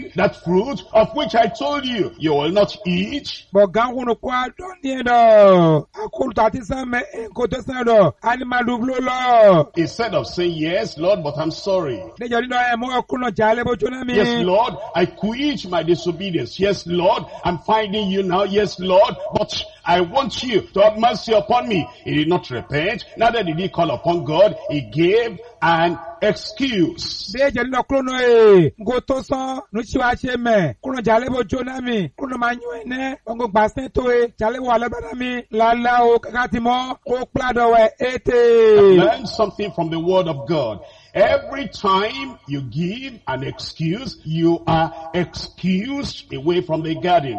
tree, that fruit of which I told you, you will not eat? Boganguno kwa donido. Akulta tisame enkotesedo. Animalublo lo. Instead of saying, yes, Lord, but I'm sorry. Nejorido emo kuno jale bochunami. Yes, Lord, I quit my disobedience. Yes, Lord, I'm finding you now. Yes, Lord, but I want you to have mercy upon me. He did not repent, neither did he call upon God. He gave an excuse. Nejorido kuno e. Ngotosan. Nuchiwache me. Kuno jale bochunami. Kuno manyuene. Ongo basento e. Jale walabadami. Lala o kakatimo. O plado we ete. Learn something from the word of God. Every time you give an excuse, you are excused away from the garden.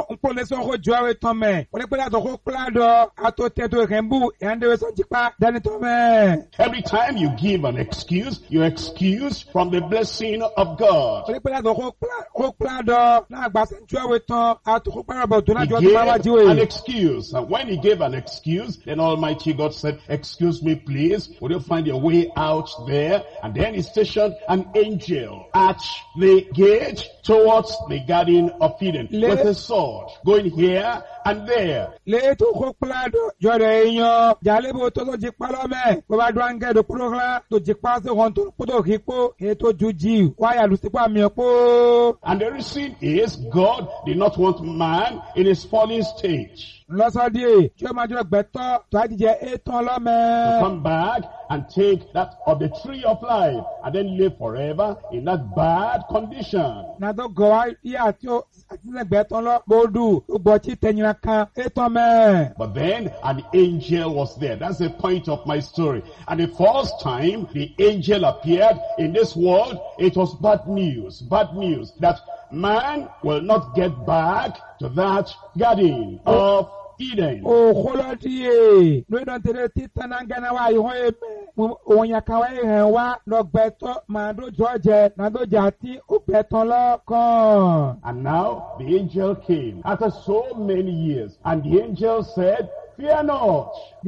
Every time you give an excuse, you're excused from the blessing of God. He gave an excuse. And when he gave an excuse, then Almighty God said, excuse me please, will you find your way out there? And then he stationed an angel at the gate towards the Garden of Eden with a sword, going here and there. And the reason is God did not want man in his fallen state to come back and take that of the tree of life and then live forever in that bad condition. But then an angel was there. That's the point of my story. And the first time the angel appeared in this world, it was bad news. Bad news that man will not get back to that garden of Eden. And now the angel came after so many years, and the angel said, fear not.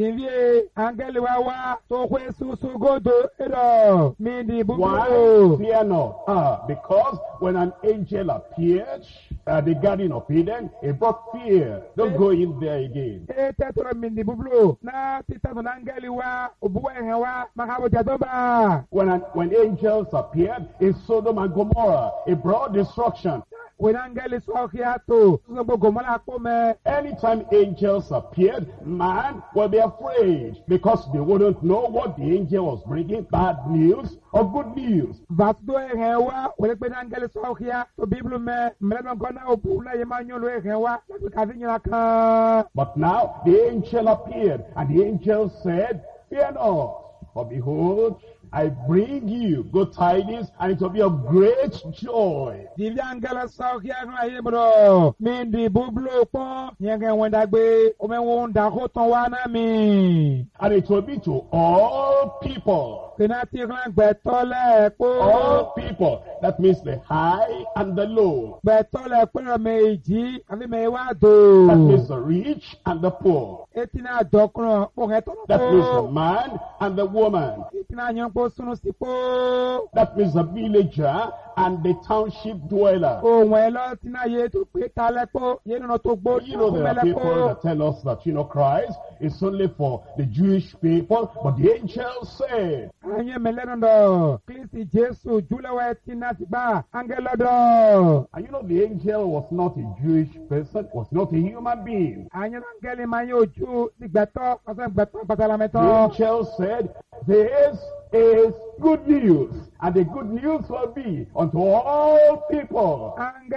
Why fear not? Because when an angel appeared at the Garden of Eden, it brought fear. Don't go in there again. When angels appeared in Sodom and Gomorrah, it brought destruction. Anytime angels appeared, man will be afraid because they wouldn't know what the angel was bringing, bad news or good news. But now the angel appeared, and the angel said, fear not, for behold, I bring you good tidings, and it will be of great joy. And it will be to all people. All people. That means the high and the low. That means the rich and the poor. That means the man and the woman. That means the villager and the township dweller. You know, there are people that tell us that, Christ is only for the Jewish people, but the angel said, and you know, the angel was not a Jewish person, was not a human being. The angel said, this is good news, and the good news will be unto all people.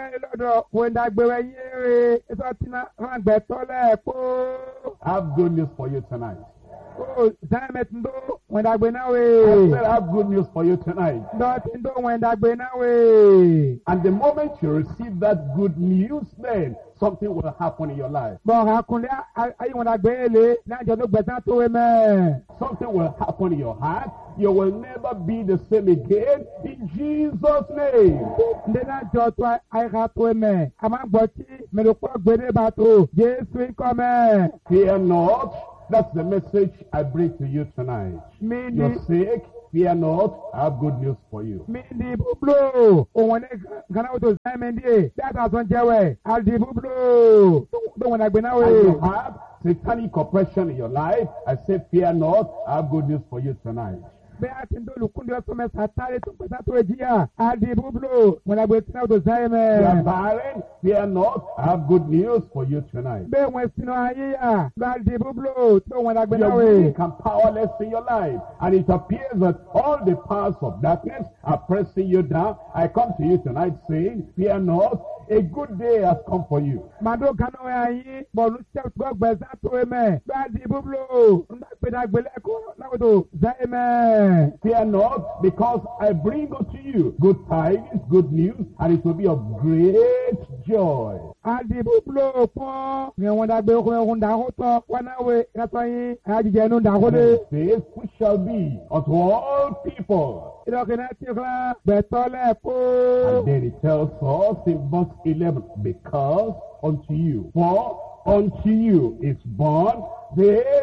I have good news for you tonight. I said I have good news for you tonight. And the moment you receive that good news, then something will happen in your life. Something will happen in your heart. You will never be the same again in Jesus' name. Fear not. That's the message I bring to you tonight. You're sick, fear not, I have good news for you. Mi di bublo. Òun ní gana wòtò Zaymendi. Dáta sọ jẹ́wẹ̀. Àdì bublo. Tó wọn àgbẹ̀ náà And you wẹ̀. have satanic oppression in your life, I say fear not, I have good news for you tonight. Bẹ́ẹ̀ a ti ń dolu kúndé ọ̀sán mẹ́ta tálẹ̀ tó pẹ̀sà tó ejiya. Àdì bublo. Wọn àgbẹ̀ tí náà wòtò You are Zayme. barren, fear not, I have good news for you tonight. Bẹ́ẹ̀ wọn sinú ayé yà. Àdì bublo. Tó wọn àgbẹ̀ náà You're wẹ̀. weak and powerless in your life. And it appears that all the powers of darkness are pressing you down. I come to you tonight saying, fear not, a good day has come for you. Màdó kaná ayé bọ̀lú sẹ́wọ̀n gbẹ̀sà tó emẹ̀. Àdì bublo. Ndàgbẹ̀dàgbẹ̀lẹ̀ kó náà wòtò Zayme. Fear not, because I bring unto you good tidings, good news, and it will be of great joy. Adibublo pọ́n ní wọn dàgbé okun dàkótọ́ wọn náà wé yàtọ̀ yín àjíjẹ inú dàkóde. And says, which shall be unto all people. Ìdọ̀kìnà ti klan gbẹ̀tọ́lẹ̀ kó. And then it tells us in verse 11, because unto you, for unto you is born this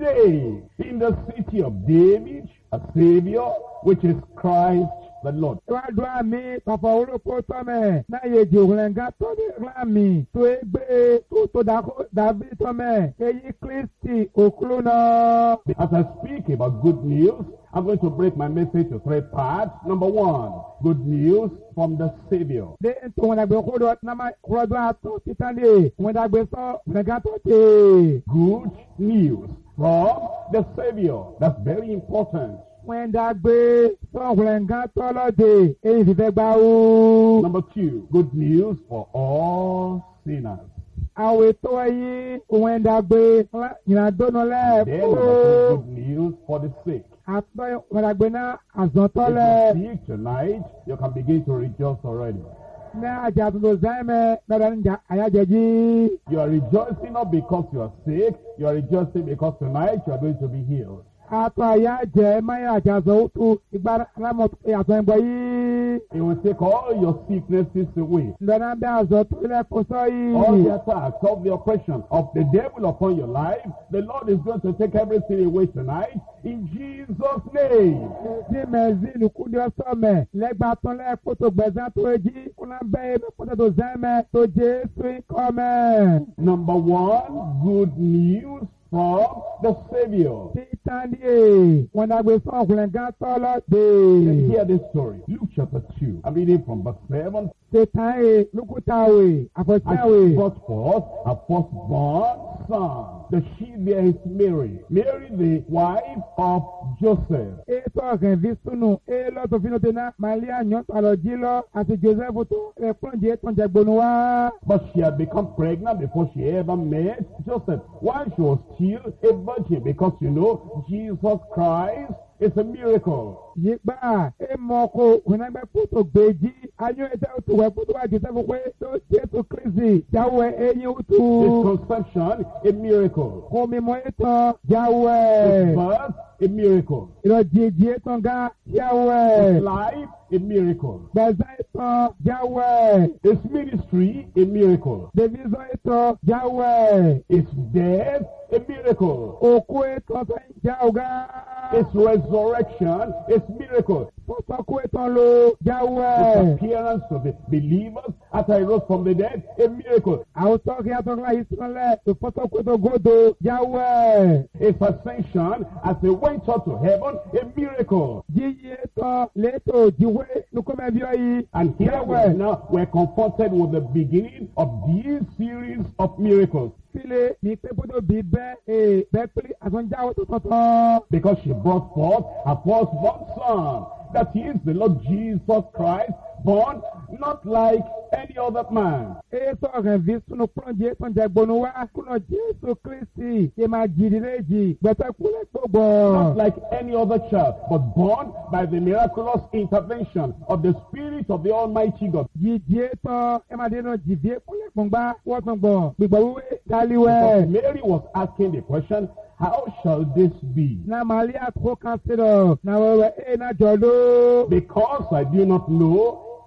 day in the city of David a Savior, which is Christ the Lord. Ìwádùn àmì pàpà olóko tọ́mẹ̀ náà yẹ jòwúlẹ̀ngá tó ní láàmì tó égbé tó dàbí tọ́mẹ̀ èyí Kristi òkúlù náà. As I speak about good news, I'm going to break my message to 3 parts. Number 1, good news from the Savior. Dé tó wọn dàgbé kódò náà kúrọ̀dún àtọ̀ títàn dé wọn dàgbé sọ wùlẹ̀ngá tó dé. Good news from the Savior. That's very important. Wọ́n dàgbé sọ̀wùlẹ̀ngá tọ́lọ́dé èyí fífẹ́ gbà ó. Number 2, good news for all sinners. Àwọn ètò ẹ̀yìn wọ́n dàgbé ìrìnàdónú Then lẹ́ẹ̀kọ́. number 2, good news for the sick. Àtọ́ wọ́n dàgbé náà If àzọ̀tọ́lẹ̀. you're sick tonight, you can begin to rejoice already. Ní àjà tuntun Zayme lọ́dọ̀ níjà àyájẹ́jì. You are rejoicing not because you are sick, you are rejoicing because tonight you are going to be healed. Àtọ́ àyájẹ́ máyà àjàzọ̀ òtún ìgbà alámọ̀ àtọ̀ ẹ̀gbọ́ yìí. It will take all your sicknesses away. Lọ́dọ̀ bí àzọ̀tọ́ ilẹ̀ kò sọ All yìí. the attacks of the oppression of the devil upon your life, the Lord is going to take everything away tonight in Jesus' name. Ní mẹ́zìlì kúndé ọ̀sọ́mẹ̀ lẹ́gbàá tán lẹ́ẹ̀kọ́ tó gbẹ̀sán tó ejí kúnlá bẹ́ẹ̀ bẹ́ẹ̀ kọ́tà tó Zayme tó Jésù kọ́mẹ̀. Number 1, good news from the Savior. Títàn díè wọ́n dàgbé sọ̀wùlẹ̀ngá tọ́lọ́dé. Hear this story. Luke chapter 2. I'm reading from verse 7. Tètàn ẹ̀ lókùtàwé And àfọ̀síàwé. she brought forth a firstborn son. The she there is Mary. Mary, the wife of Joseph. Ètò ọ̀gẹ̀ fi súnù lọ́tọ̀ fínú tẹ̀ná Màlíà yàn tàlọ̀ jí lọ àti Joseph tó ẹ̀kúnjẹ́ tó ń jẹ gbónú wá. But she had become pregnant before she ever met Joseph. While she was still a virgin. Because you know, Jesus Christ is a miracle. Yígbà mọ ko ònàgbẹ́ kótó gbèjì ayé ẹ̀dá òtò wẹ̀ kótó wá Joseph pé tó Jésù Kristi jáwé eyín òtù. His conception, a miracle. Kò mímọ ètò jáwé. His birth, a miracle. Ìrọ̀jìjì ètò ga His jáwé. life, a miracle. Gbẹ̀sán ètò jáwé. His ministry, a miracle. Dèbísọ̀ ètò jáwé. His death, a miracle. Òkú ètò sẹ́yìn jáwé. His resurrection, is miracle. Fọ́sọ́kú ètò ló His jáwé. appearance to the believers after he rose from the dead, a miracle. Àwùjọ kí a tọ́ ká yìí sílẹ̀ tó fọ́sọ́kú ètò gòdò jáwé. His ascension as he went up to heaven, a miracle. Jíyí ètò létò jíwé lukọ́mẹ́bíọ́ yìí. And here we now we're confronted with the beginning of this series of miracles. File ní pépótó bí bẹ́ẹ̀ bẹ́ẹ̀ pé àtúnjáwó tó tọ̀tọ̀. Because she brought forth her firstborn son. That is the Lord Jesus Christ, born not like any other man. Èso ọ̀rẹ́ fi sunu kúrọ̀jì tó ń jẹ gbónú wá kúrò Jésù Kristi yé máa jìdí léjì gbẹ̀tẹ̀ kúlẹ̀ gbọ̀gbọ̀. Not like any other child, but born by the miraculous intervention of the Spirit of the Almighty God. Jìdí ètò ẹ máa dénú jìdí kúlẹ̀ gbọ̀ngbà wọ́n tún gbọ̀ gbígbọ̀ wíwé Because kálíwẹ̀. Mary was asking the question, how shall this be? Na Màlíà kó kan sílọ̀ na wẹ̀wẹ̀ náà jọ ló. Because I do not know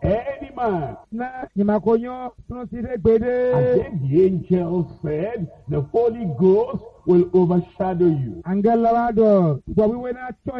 any man. Na nyimakonyo tún sí dé gbèdé. And then the angel said, the Holy Ghost will overshadow you. Angela wa dọ̀ gbọ̀ wíwé náà tán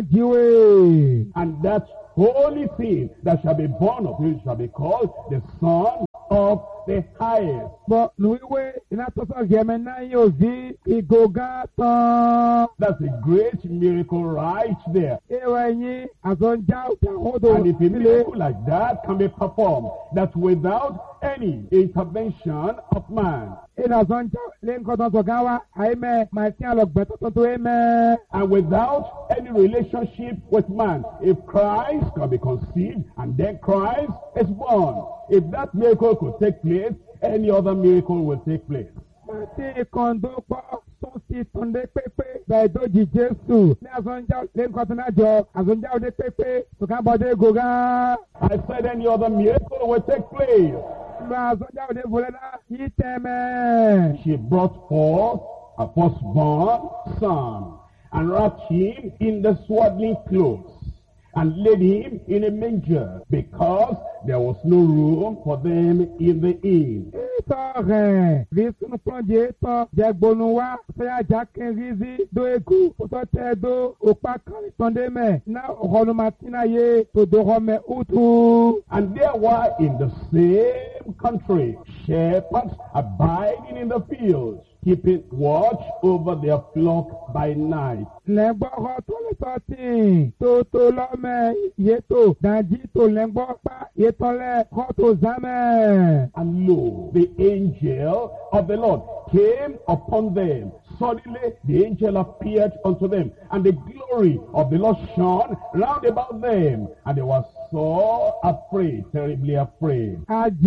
jíwé. And that holy thing that shall be born of you shall be called the Son of the Highest. Bọ̀ nùwíwé iná tó sọ gẹ̀mẹ̀ náà yóò sí ìgògá tán. That's a great miracle right there. Ewa ẹyin àzọ̀njá òdò And if a sílé. miracle like that can be performed, that without any intervention of man, Ina àzọ̀njá lé nǹkan tó sọ̀gá wa àyèmẹ̀ màá tí a lọ gbẹ̀ tó tó ẹ̀mẹ̀. and without any relationship with man, if Christ can be conceived and then Christ is born, if that miracle could take place, any other miracle will take place. Màtí ìkàndó pọ̀ tó sì tòǹdé pépé bẹ́ẹ̀ dójì Jésù ní àzọ̀njá lé nǹkan tó náà jọ àzọ̀njá òde pépé tòkà bọ̀dé gògá. I said any other miracle will take place. Lọ àzọ̀njá òde fòlẹ́ náà yí tẹ̀mẹ̀. She brought forth a firstborn son and wrapped him in the swaddling clothes and laid him in a manger because there was no room for them in the inn. Ètò rẹ̀ bí sunu pọ́njẹ́ tán jẹ́gbónú wá fẹ́yà jákèjì dó egu kótó tẹ́ dó òpá kan tọ́ndé mẹ́ ná ọ̀họ́numatina yé tòdó ọmọ utu. And there were in the same country shepherds abiding in the fields, keeping watch over their flock by night. Lẹ́gbọ́rọ̀ tó lè tọ́tì tó lọ́mọ yétò dájí tó lẹ́gbọ́ pa yétọ́ lẹ́ kọ́ tó zámẹ́. And lo, the angel of the Lord came upon them. Suddenly the angel appeared unto them, and the glory of the Lord shone round about them, and they were so afraid, terribly afraid.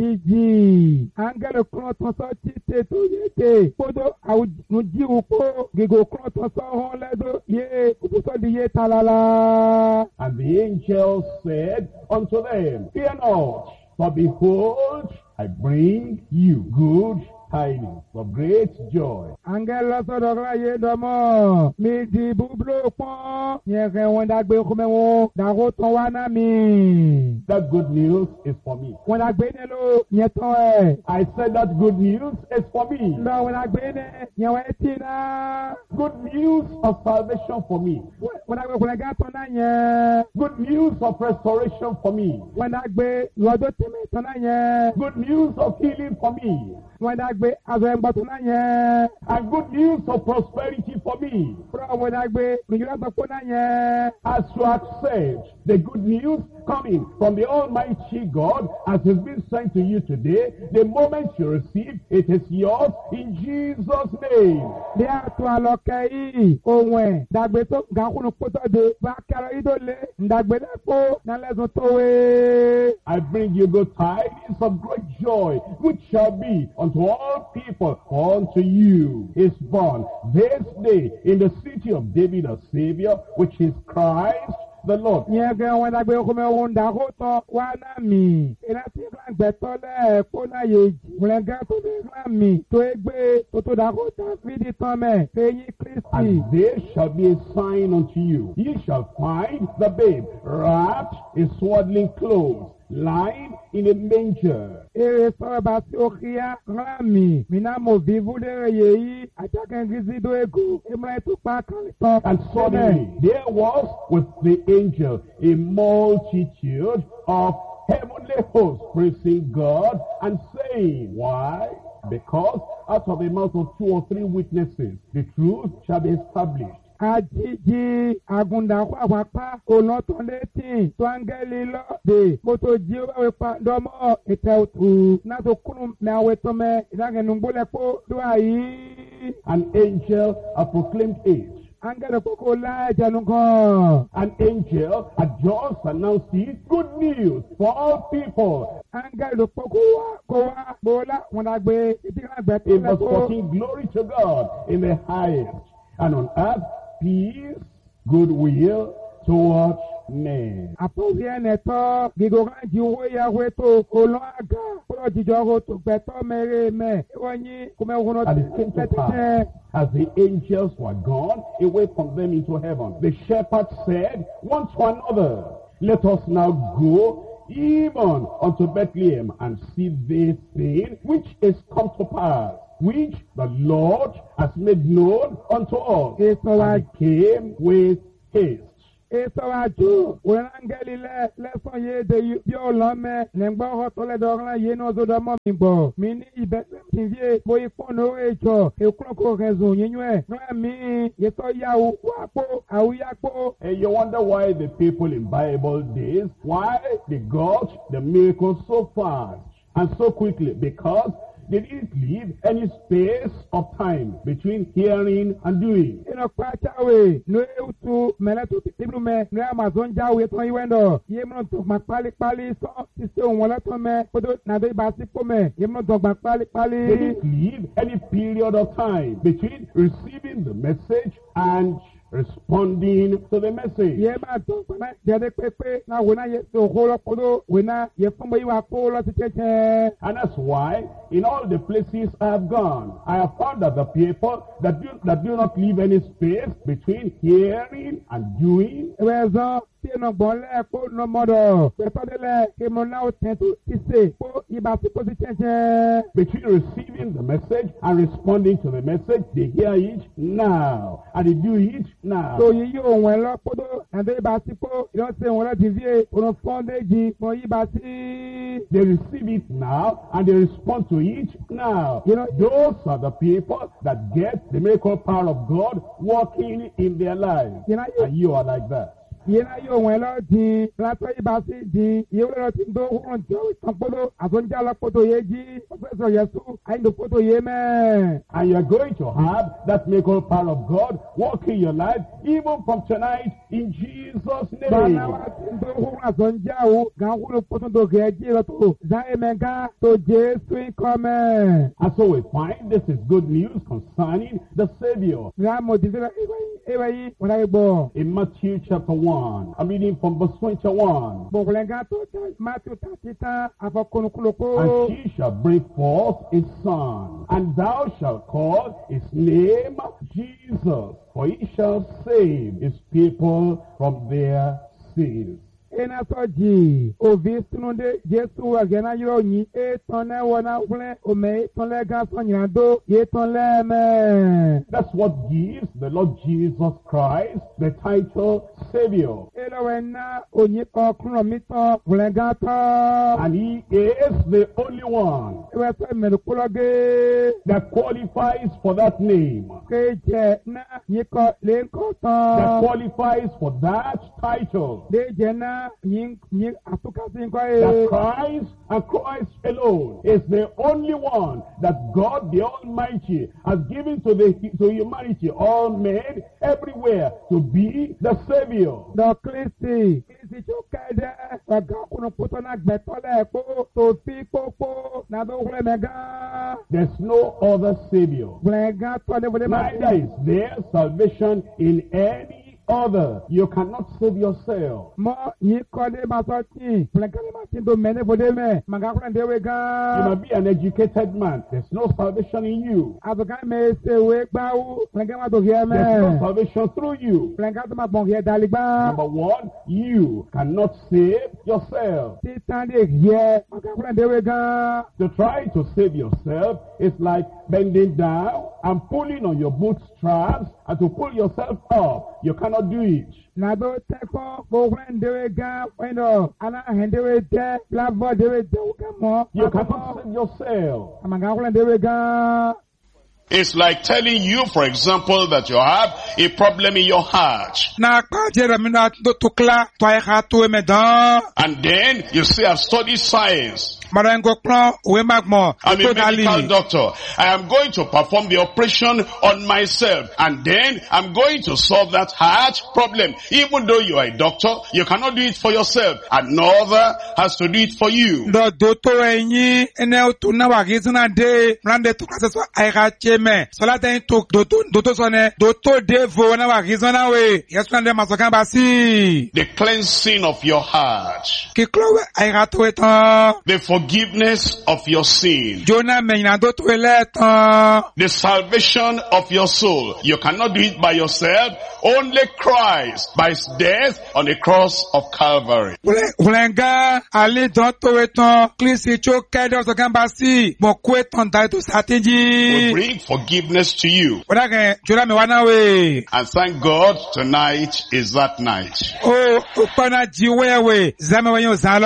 Àjèjì áńgẹ́lì kúrò tó sọ títẹ̀ tó yéte kódó àwùjíwò kó gègò kúrò tó sọ hàn lẹ́dọ̀ yé kótó di yé talala. And the angel said unto them, Fear not, for behold, I bring you good tidings of great joy. Áńgẹ́lì lọ́sọ̀dọ̀ kọ́lá yé dọ́mọ́ mi di búburú pọ́n yẹn kẹ́ wọ́n dàgbé kọ́mẹ́ wọn dàgó tán wá náà mi. That good news is for me. Wọ́n dàgbé nílò yẹn tán ẹ̀. I said that good news is for me. Lọ wọ́n dàgbé ní yẹn wọ́n ti náà. Good news of salvation for me. Wọ́n dàgbé kọ́lá gá tán náà yẹn. Good news of restoration for me. Wọ́n dàgbé lọ́dọ̀ tẹ̀mẹ̀ tán náà yẹn. Good news of healing for me. Wọ́n dàgbé àzọ̀ ẹ̀gbọ́n tán náà yẹn. And good news of prosperity for me. Fúra wọ́n dàgbé nìyíra sọ pé náà yẹn. As you accept the good news coming from the Almighty God as has been sent to you today, the moment you receive, it is yours in Jesus' name. Bí a tún àlọ́kẹ́ yìí, ohun ẹ̀ dàgbé tó gàkúnú pótó de bá kẹrọ yìí tó lé ǹdàgbé lẹ́kọ́ nálẹ́sùn tó wé. I bring you good tidings of great joy, which shall be unto all people, for unto you is born this day in the city of David a Savior, which is Christ the Lord. Yẹn gẹ́ wọn dàgbé okùnmẹ́ ohun dàkó tán wá náà mì. Iná tí ìlànà gbẹ̀tọ́ lẹ́ẹ̀kọ́ náà yé jì. Wùlẹ̀gẹ́ tó fi ìlànà mì tó é gbé tó dàkó tán fídí tán mẹ́ fẹ́yìn Kristi. And there shall be a sign unto you. Ye shall find the babe wrapped in swaddling clothes, lying in a manger. Ere sọ̀rọ̀ bá sí òkìá rán mi. Mìíràn mo bí vúdẹ̀rẹ̀ yèyí àjàkẹ́ngìzí dó ego. Ìmọ̀ ètò pa kan tán. And suddenly there was with the angel a multitude of heavenly hosts praising God and saying, Why? Because out of the mouth of 2 or 3 witnesses the truth shall be established. Àjíjí àgùndàkú àpapá olótọ́ létí tó áńgẹ́lì lọ́dẹ kótó jí ó báwé pa dọ́mọ́ ìtẹ̀ òtù náà tó kúrú mẹ́wàá tó mẹ́ ìdágẹ̀nùgbólẹ́pọ̀ tó àyí. An angel had proclaimed it. Áńgẹ́lì kókó láìjẹnu kan. An angel had just announced it. Good news for all people. Áńgẹ́lì kókó wá gbọ́lá wọn dàgbé ìdíkàgbẹ́ tó In verse lẹ́kọ̀ọ́. 14, glory to God in the highest, and on earth peace, goodwill towards men. Àpòsí ẹnẹ̀tọ́ gígóra jí owó ìyàwó tó olọ́ àgà kúrò jíjọ ro tó gbẹ̀tọ́ mẹ́rẹ́ mẹ́. Ìwọ̀nyí kò mẹ́wọ́n náà And it came to pass, as the angels were gone away from them into heaven, the shepherds said one to another, Let us now go even unto Bethlehem, and see this thing which is come to pass, which the Lord has made known unto us. And he came with haste. Esawaju, wenangeli leson ye de yo lome, lengba hotole dogla ye no zoda momimbo. Mini ibete tinvie, bo ipono echo, e kroko rezo nyenwe. No mi, yeso ya wapo, au yakpo. And you wonder why the people in Bible days, why they got the miracles so fast and so quickly, because they didn't leave any space of time between hearing and doing. You know, Kwachawe, no to Meletu Tiblume, no Amazon Jawe, Tony Wendo, Yemon to Macpali, so sister Walatome, Podo Nade Basipome, Yemon to Macpali. They didn't leave any period of time between receiving the message and responding to the message. And that's why in all the places I have gone, I have found that the people that do not leave any space between hearing and doing. Between receiving the message and responding to the message, they hear it now and they do it now. So you went up and they basipo, you don't say what TV on Sunday, they receive it now and they respond to it now. You know, those are the people that get the miracle power of God working in their lives. And you are like that. Yena yo welo di plato ibasi di yewelo tindo hon jo tampodo azonja poto yeji professor Yesu aindo poto yeme. And you're going to have that miracle power of God work in your life even from tonight in Jesus' name. Bana tindo hon azonja u gangulo poto do geji to zaemega to Jesu come. And so we find this is good news concerning the Savior. In Matthew chapter 1. I'm reading from verse 21. And she shall bring forth a son, and thou shalt call his name Jesus, for he shall save his people from their sins. Enasoji, ovistunde Jesu agena yoni, etone wana ule, ome etone gasonyado, etone me. That's what gives the Lord Jesus Christ the title Savior. Elowena onyiko kromito ulegata. And he is the only one that qualifies for that name. That qualifies for that title. That Christ and Christ alone is the only one that God the Almighty has given to humanity, all men everywhere, to be the Savior. There's no other Savior. Neither is there salvation in any other. You cannot save yourself. You might be an educated man. There's no salvation in you. There's no salvation through you. Number one, you cannot save yourself. To try to save yourself is like bending down and pulling on your bootstraps and to pull yourself up. You cannot do it. You cannot save yourself. It's like telling you, for example, that you have a problem in your heart. And then you say, I've studied science. I'm a medical doctor. I am going to perform the operation on myself. And then I'm going to solve that heart problem. Even though you are a doctor, you cannot do it for yourself. Another has to do it for you. The cleansing of your heart. The forgiveness of your sin. Jonah menyado to eletan. The salvation of your soul. You cannot do it by yourself. Only Christ by his death on the cross of Calvary. Ulenga ali don to etan. Klisi cho kedo so gambasi. Mo ku etan dai to satinji. Will bring forgiveness to you. Oda Jonah me wana we. And thank God tonight is that night. Oh, upana jiwewe. Zame wanyo zalo.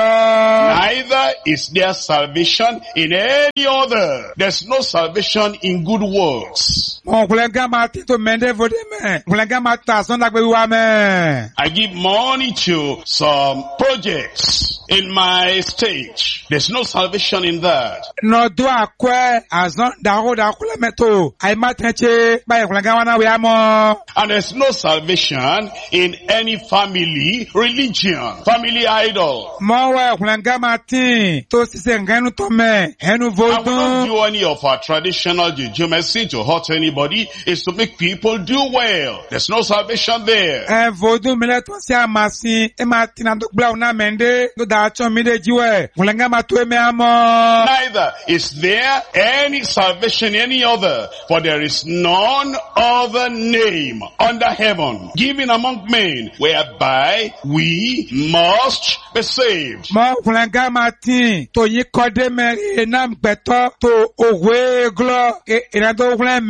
Neither is there salvation in any other. There's no salvation in good works. Mon ulenga mati to mende vode me. Ulenga mata son dagbe wa me. I give money to some projects in my state. There's no salvation in that. No do akwe azon da ho da kule meto. Ai matenche ba ulenga wana we amo. And there's no salvation in any family religion, family idol. Mo we ulenga mati to sise ngenu to me. Henu And we don't vodun. do any of our traditional jujumacy to hurt anybody. It's to make people do well. There's no salvation there. Vodun mele to se amasi. E mati na do bla una mende. Do da cho mi de jiwe. Ulenga matu me amo. Neither is there any salvation any other, for there is none other name under heaven given among men whereby we must be saved. Mo ulenga mati to yi kode me enam beto to owe glo ina do ulen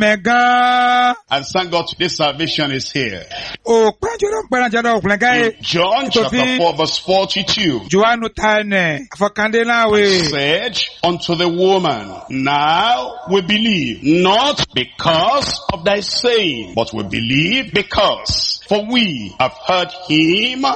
mega. And thank God this salvation is here. O kwanjoro ulenga In John chapter 4 verse 42. Joanu tane afakande na we. Said unto the woman, now we believe, not because of thy saying, but we believe because, for we have heard him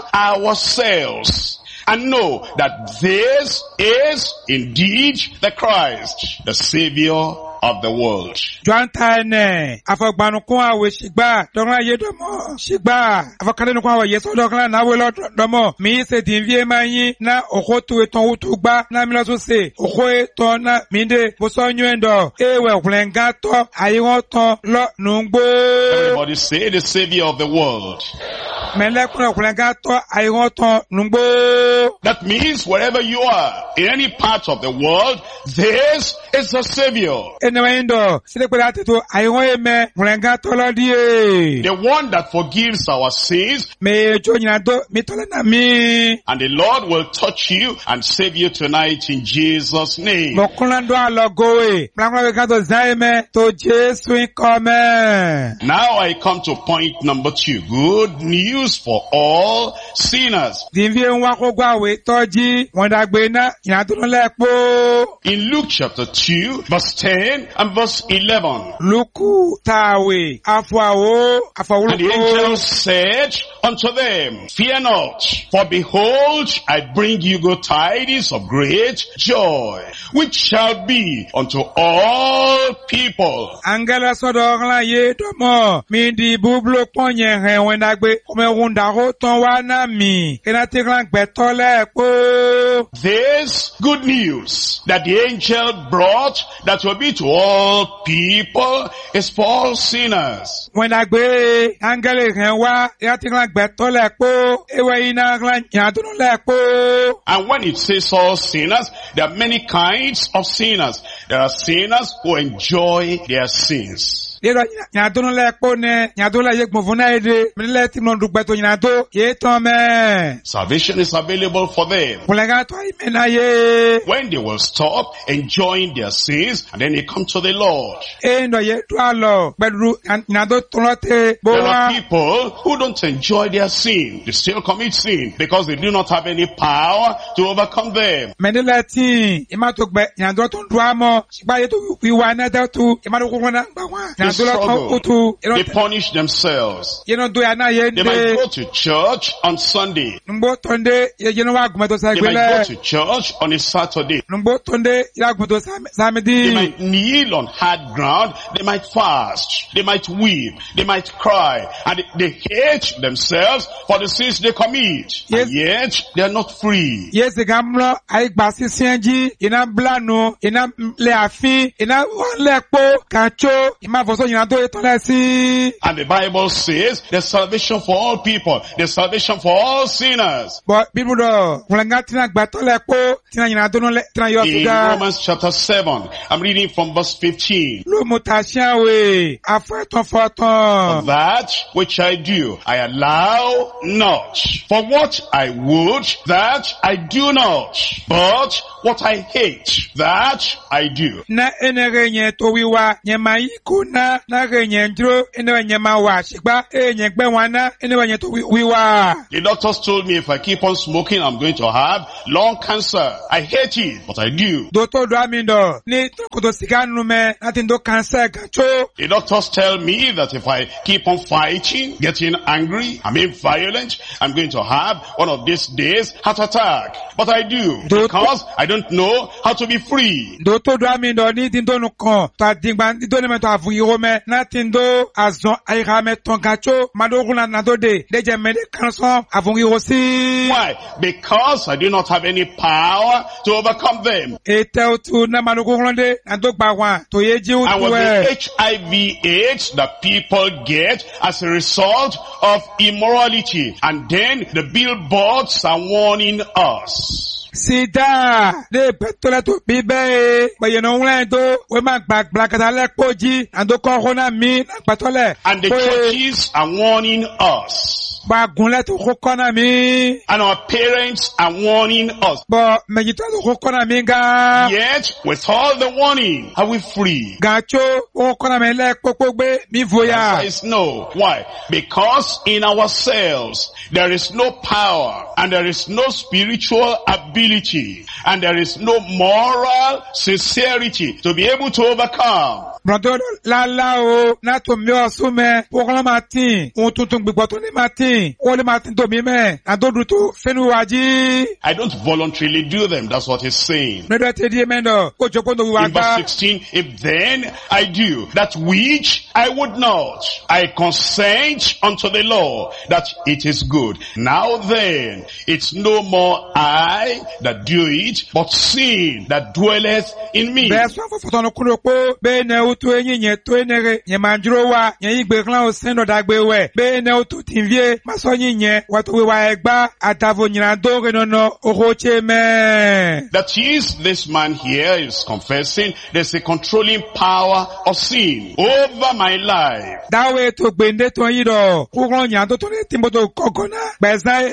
ourselves, and know that this is indeed the Christ, the Savior of the world. Joan tane afagbanu kun awe shigba donra ye domo shigba afakande nu kun awe yeso dokla na we lo domo mi se dinvie mayin na okotu eton utugba na mi lo so se oko eton na mi de bo so nyendo ewe kulenga to ayi won ton lo nungbo. Everybody say the Savior of the world. Mele kun kulenga to ayi won ton nungbo. That means wherever you are, in any part of the world, this is the Savior. Enwendo sile kwela teto ayi won eme kulenga to lo die. The one that forgives our sins. Me jo nyina do mi tole na mi. And the Lord will touch you and save you tonight in Jesus' name. Mokulando alogoe. Mlango kato zaime to Jesu ikome. Now I come to point number 2. Good news for all sinners. Dinvie nwako gwawe toji wondagbe na yadun lepo. In Luke chapter 2 verse 10 and verse 11. Luku tawe afwawo And the angel afawuluko. said unto them, fear not, for behold, I bring you good tidings of great joy, which shall be unto all people. Angela sodogla ye domo. Mindi bublo ponye he wondagbe. Ome wunda ho ton wana mi. Kena tiklan beto lepo. This good news that the angel brought that will be to all people is for all sinners. Wondagbe angele he wa ya tiklan beto lepo. Ewe ina klan yadun lepo. And when it says all sinners, there are many kinds of sinners. There are sinners who enjoy their sins. Lero nyadun lepo ne nyadun la yek movuna ede. Mele ti non dugbeto nyado ye ton me. Salvation is available for them. Kulenga to imena ye. When they will stop enjoying their sins and then they come to the Lord. Endo ye to alo. Bedru nyado tonote There bowa. are people who don't enjoy their sin. They still commit sin because they do not have any power to overcome them. Mendele ti ima to gbe nyado to ndu amo. Siba ye to wiwa na da tu ima do ko na gbawa. They Nyado lo to struggle. utu. They punish themselves. Ye no do ya na ye They might de. go to church on Sunday. Numbo tonde ye no wa gumeto sa They might go gbele. to church on a Saturday. Numbo tonde ya gumeto They samedi. might kneel on hard ground. They might fast. They might weep. They might cry. And they hate themselves for the sins they commit. Yes. And yet they are not free. Yes, gamlo ay gbasi sienji ina blano ina le afin ina le po kacho ima sọ yìnyín tó yẹ tọ́lẹ̀ sí. And the Bible says there's salvation for all people. There's salvation for all sinners. Bọ̀ bíbú dọ̀ wọ̀lẹ̀ngá tí náà gbà tọ́lẹ̀ kó tí náà yìnyín tó nọ́lẹ̀ tí náà yọ In ṣúgà. Romans chapter 7, I'm reading from verse 15. Ló mú ta ṣáwé afẹ́tàn fọ́tàn. That which I do, I allow not. For what I would, that I do not. But what I hate, that I do. Na enere yẹn tó wíwá yẹn máa yí kó ná re yẹn dúró ẹnìwẹ̀ yẹn máa wà ṣùgbọ́n yẹn gbẹ́ wọn ná ẹnìwẹ̀ yẹn tó wíwá. The doctors told me if I keep on smoking, I'm going to have lung cancer. I hate it, but I do. Dòtò dọ́ àmì dọ̀ ní kòtò sìgá nù mẹ́ láti ndó cancer gàtó. The doctors tell me that if I keep on fighting, getting angry, I'm being violent, I'm going to have one of these days heart attack. But I do, because I don't know how to be free. Dòtò dọ́ àmì dọ̀ ní ti ndó nù kàn tó àdìgbà ndó ní mẹ́tọ́ àfúyíwó mẹ́ láti ndó àzọ àyíká mẹ́tọ́ gàtó màdókùnà nàdóde lẹ́jẹ̀ mẹ́lẹ́ kánṣán àfúyíwó sí. Why? Because I do not have any power to overcome them. Ètè òtún náà màdókùnà dé nàdógbà wọn tó yé jí And òtún with ẹ̀. the HIV/AIDS that people get as a result of immorality, and then the billboards are warning us. Sida de petole to bibe baye no wlen do we ma gbagba kata le poji and do corona mi patole And the churches are warning us. ba gunle to corona mi And our parents are warning us. bo mejito to corona mi ga Yet, with all the warning, are we free? gacho o corona mi le popogbe mi The voya answer is no. Why? Because in ourselves, there is no power, and there is no spiritual ability, and there is no moral sincerity to be able to overcome. Brother la o na to mi osume pokolo matin ohun tuntun gbigbo to ni matin o le matin to mi me adodu to fenu waji I don't voluntarily do them. That's what he's saying. nedo te di mendo ko joko no wa In verse gba 16, if then I do that which I would not, I consent unto the law that it is good. Now then, it's no more I that do it, but sin that dwelleth in me. Bẹ́ẹ̀ sọ fún fọ́tọ́nù kúrò pé bẹ́ẹ̀ ni ó tó eyín yẹn tó ẹnẹrẹ yẹn máa dúró wá yẹn yí gbé klan ó sẹ́nu dàgbé wẹ̀ bẹ́ẹ̀ ni ó tó tì ń fíye má sọ yín yẹn wà tó wíwá ẹgbá àtàvò nyìnà dóore nọ́nà owó tse mẹ́. That is, this man here is confessing there's a controlling power of sin over my life. Dáwọ́ ètò gbèǹde tó yí dọ̀ kúrò yàn tó tó ní tìǹbù tó kọ̀kọ́ náà gbẹ̀sán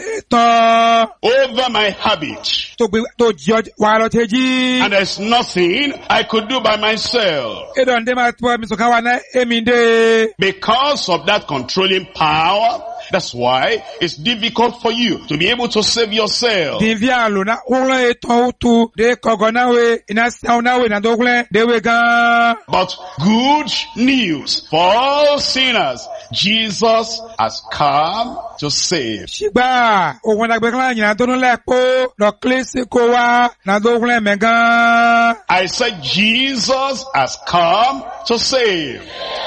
ètò Over my habit. tó gbé tó jọ wà lọ tẹ́ jí. And there's nothing I could do by myself. Èdò ǹdẹ́ máa tó mi sọ̀ká wa náà èmi dé. Because of that controlling power, that's why it's difficult for you to be able to save yourself. Dìnfí àlò náà kúrò ètò òtù dé kọ̀kọ́ náà wé iná sáwọn náà wé nàdó kúrẹ́ déwé gan. But good news for all sinners, Jesus has come to save. Ṣìgbà òun àgbẹ̀ kan yìnyín tó ń lẹ̀ kó lọ kílísì kó wá nàdó kúrẹ́ mẹ́ gan. I said Jesus has come to save.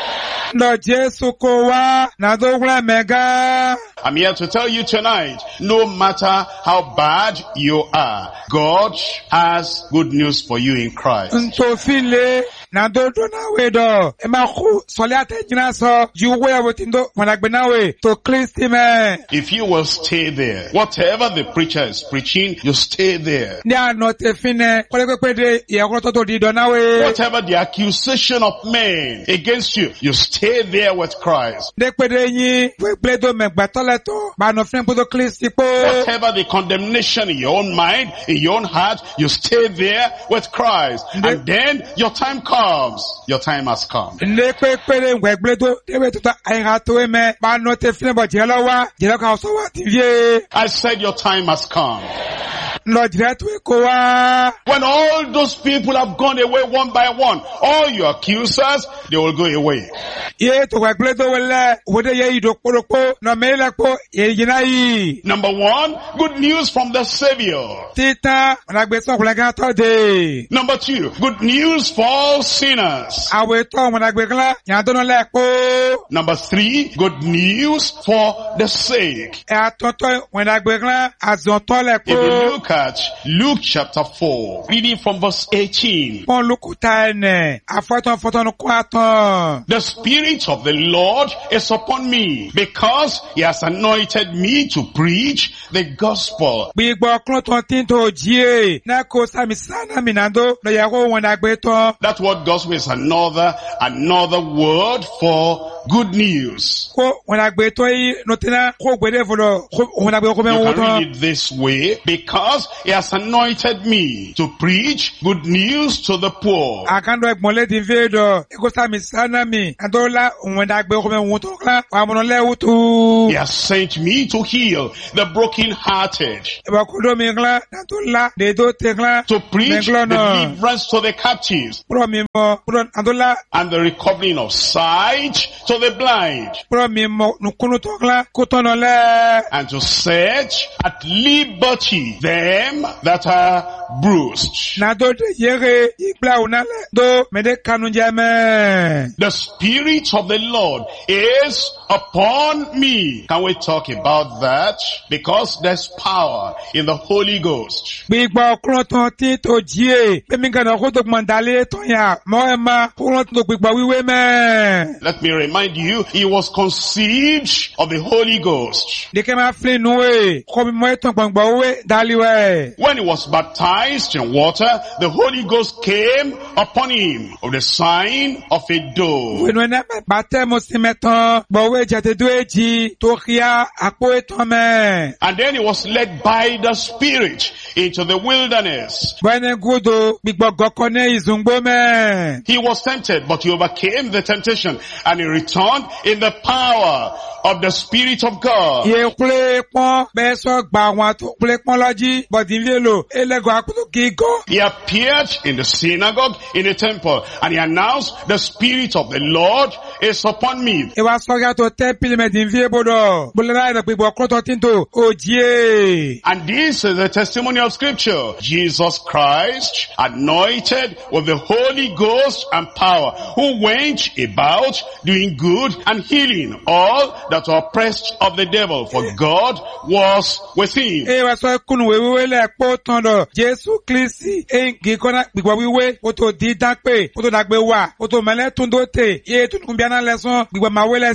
Lọ Jésù kó wá nàdó kúrẹ́ mẹ́ gan. I'm here to tell you tonight, no matter how bad you are, God has good news for you in Christ. Ntòfile nàdó dọ́nà wé dọ̀ ẹ máa kó sọlẹ́ àtẹ̀jìnà sọ ju wéyàwó tí ń dó wọn àgbẹ̀ náà wé tó kílísì mẹ́. If you will stay there, whatever the preacher is preaching, you stay there. Ní àná tẹ̀fín nẹ kọ́lẹ́pẹ́pẹ́ de ìyàwó tó di dọ́nà wé. Whatever the accusation of men against you, you stay there with Christ. Dẹ́pẹ́dẹ́ yín fún ìpínlẹ̀ tó mẹ̀gbà tọ́lẹ̀ tó bàánù fún ìpínlẹ̀ kílísì pé. Whatever the condemnation in your own mind, in your own heart, you stay there with Christ. And then your time comes. Your time has come. Dẹ́pẹ́pẹ́dẹ́ ìgbẹ̀gbẹ́ tó dẹ́pẹ́ tó àyíká tó mẹ́ bàánù tẹ̀fín bọ̀ jẹ́ lọ́wọ́ jẹ́ lọ́kà ọ̀sọ́ wà ti fíye. I said your time has come. Lọ jẹ́ tó kó wá. When all those people have gone away one by one, all your accusers, they will go away. Iye tó gbẹ̀gbẹ́ tó wẹlẹ̀ òwòdé yẹ ìdò kpolokpo nà mẹ́lẹ̀ kpó èyí náà yìí. Number one, good news from the Savior. Títà ọ̀nàgbẹ́sọ̀ ọ̀kùnrin tó dé. Number two, good news for all sinners. Àwẹ̀ tó ọ̀nàgbẹ́kẹ́lá yàtọ̀ lẹ̀ kpó. Number three, good news for the sick. Ẹ̀ àtọ̀tọ̀ ọ̀nàgbẹ́kẹ́lá àzọ̀tọ̀ lẹ̀ If kpó. you look look at Luke chapter 4, reading from verse 18. Pon lukuta ene, afoton kwatan. The Spirit of the Lord is upon me, because he has anointed me to preach the gospel. Gbigbo kloton tinto jie, na ko sami sana minando, no yako wanda gbeton. That word gospel is another word for good news. Ko wanda gbeton yi, no tena ko gbede volo, wanda gbeton kome You can wotan. read it this way, because he has anointed me to preach good news to the poor. Akando ekmole di vedo, eko sami sana mi, andola wanda gbeton kome wotan kla, wamonole wutu. He has sent me to heal the brokenhearted, Eba kudo mi kla, andola, dedo te kla, to preach Menglo no. deliverance to the captives, pro mi mo, pro andola, and the recovering of sight to the blind, pro mi mo, nukunu to kla, kutono le. and to set at liberty them that are bruised. Na do de yere, ikla unale, do, mede kanu jame. The Spirit of the Lord is upon me. Can we talk about that? Because there's power in the Holy Ghost. Gbigbo kloton ti to jie, pe mi gana ko to mandale to ya, mo ema, kloton to gbigbo wiwe me. Let me remind you, he was conceived of the Holy Ghost. De ke ma fle nuwe, ko mi mo eton gbangbo we, daliwe. When he was baptized in water, the Holy Ghost came upon him of the sign of a dove. We no na bate mo si meton, bo we jate do eji, to kia, akpo eton me. And then he was led by the Spirit into the wilderness. Bwene gudo, gbigbo gokone izungbo me. He was tempted, but he overcame the temptation, and he returned in the power of the Spirit of God. Ye kule pon, beso gba wan to kule pon loji, bodi velo, elego akuto kigo. He appeared in the synagogue, in the temple, and he announced, the Spirit of the Lord is upon me. E wa soga to temple me din vie bodo. Bulera na gbigbo kloton tinto, ojie. And this is the testimony of Scripture. Jesus Christ, anointed with the Holy Ghost and power, who went about doing good and healing all that were oppressed of the devil, for God was with him. E wa so kunu wewe le po tondo, Jesu Kristi, engi kona gbigbo wiwe, oto di dakpe, oto dagbe wa, oto mele tundo te, ye tun kumbiana leson, gbigbo mawele